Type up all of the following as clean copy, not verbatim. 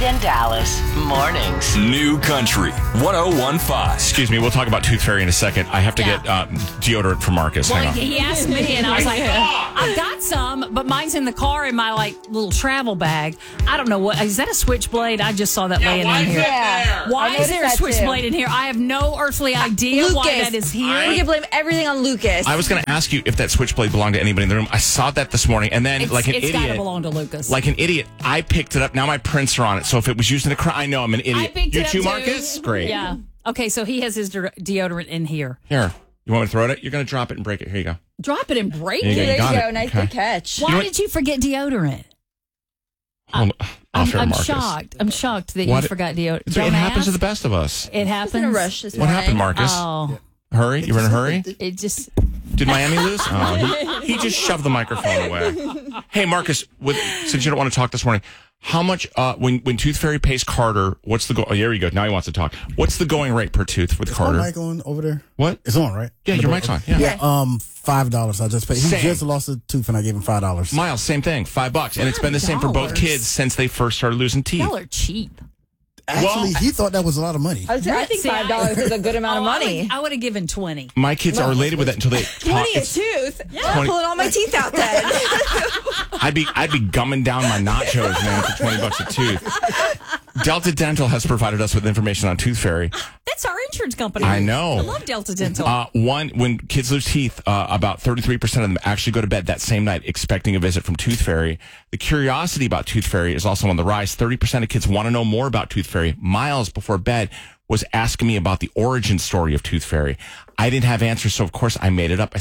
and Dallas Mornings. New Country 1015. Excuse me, we'll talk about Tooth Fairy in a second. I have to get deodorant for Marcus. Well, Hang on. he asked me, and I was like, I've got some, but mine's in the car in my little travel bag. I don't know what is that a switchblade? I just saw that laying in here. Why is there a switchblade in here? I have no earthly idea why that is here. We can blame everything on Lucas. I was going to ask you if that switchblade belonged to anybody in the room. I saw that this morning, and then It's got to idiot, belong to Lucas. like an idiot, I picked it up. Now my prints are on it. So if it was used in a crime, I know I'm an idiot. I picked you it up too, too. Marcus? Great. Yeah. Okay, so he has his deodorant in here. Here, you want me to throw it? You're going to drop it and break it. Here you go. Drop it and break There you it. go. there you got go. it. Nice Okay. good catch. Why did you forget deodorant? Hold on. I'll share I'm Marcus. shocked. I'm shocked that What? you forgot deodorant. It Don't happens to ask. the best of us. It I was happens. in a rush this What morning. happened, Marcus? Oh, Hurry? You were in a hurry? it just. Did Miami lose? Oh, he just shoved the microphone away. Hey, Marcus, since you don't want to talk this morning, how much, when Tooth Fairy pays Carter, what's the here you go. Now he wants to talk. What's the going rate per tooth with Carter? Is my mic on over there? What? It's on, right? Yeah, your mic's on. Yeah. Yeah, $5 I just paid. He Same. just lost a tooth and I gave him $5. Miles, same thing, $5. And it's been the same for both $5. kids since they first started losing teeth. Y'all are cheap. Actually, he thought that was a lot of money. I think See, $5 is a good amount of Oh, money. I would have given 20. My kids are related with that until they 20 a tooth. I'm 20 pulling all my teeth out then. I'd be gumming down my nachos, man, for $20 a tooth. Delta Dental has provided us with information on Tooth Fairy. That's our insurance company. I know. I love Delta Dental. When kids lose teeth, about 33% of them actually go to bed that same night expecting a visit from Tooth Fairy. The curiosity about Tooth Fairy is also on the rise. 30% of kids want to know more about Tooth Fairy. Miles, before bed, was asking me about the origin story of Tooth Fairy. I didn't have answers, so of course I made it up. I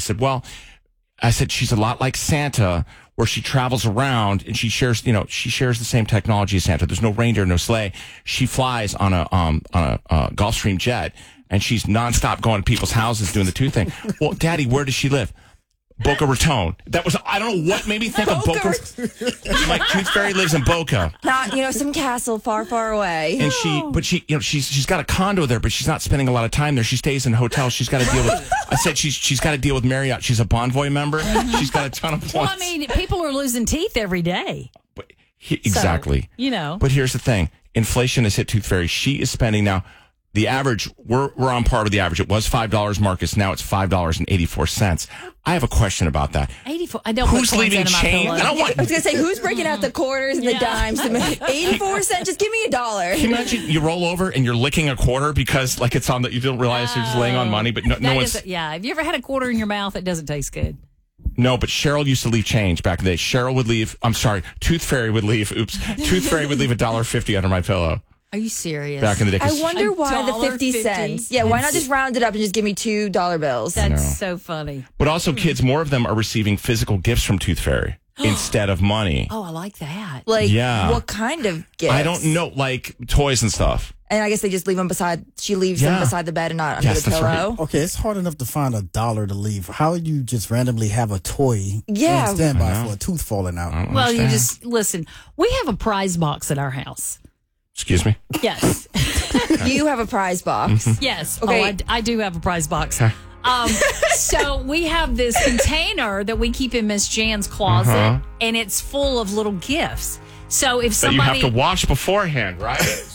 said, she's a lot like Santa, where she travels around and she shares the same technology as Santa. There's no reindeer, no sleigh. She flies on a Gulfstream jet, and she's nonstop going to people's houses doing the tooth thing. Well, Daddy, where does she live? Boca Raton. That was, I don't know what made me think of Boca. Like, Tooth Fairy lives in Boca. Not, some castle far, far away. And she's got a condo there, but she's not spending a lot of time there. She stays in hotels. She's got to deal with, I said she's got to deal with Marriott. She's a Bonvoy member. She's got a ton of points. Well, I mean, people are losing teeth every day. But exactly. So, But here's the thing. Inflation has hit Tooth Fairy. She is spending now, the average, we're on par with the average. It was $5, Marcus. Now it's $5.84. I have a question about that. 84. I don't. Who's put coins leaving in my change? pillow. I don't want. I was going to say, who's breaking out the quarters and the dimes to make 84 cents? Just give me $1. Can you imagine you roll over and you're licking a quarter because like it's on that you don't realize you're just laying on money, but no one's. Have you ever had a quarter in your mouth? It doesn't taste good. No, but Cheryl used to leave change back in the day. Cheryl would leave. I'm sorry, Tooth Fairy would leave. Oops, Tooth Fairy would leave $1.50 under my pillow. Are you serious? Back in the day. I wonder why the 50 $1.50? cents. Yeah, why not just round it up and just give me $2 bills? That's so funny. But also, kids, more of them are receiving physical gifts from Tooth Fairy instead of money. Oh, I like that. Like, Yeah. what kind of gifts? I don't know, like toys and stuff. And I guess they just leave them she leaves them beside the bed and not under Yes, the that's pillow. right. Okay, it's hard enough to find $1 to leave. How you just randomly have a toy Yeah. on standby for a tooth falling out? Well, you just listen. We have a prize box at our house. Excuse me. Yes, You have a prize box. yes. Okay. Oh, I do have a prize box. So we have this container that we keep in Miss Jan's closet, and it's full of little gifts. So if That you somebody have to wash beforehand, right?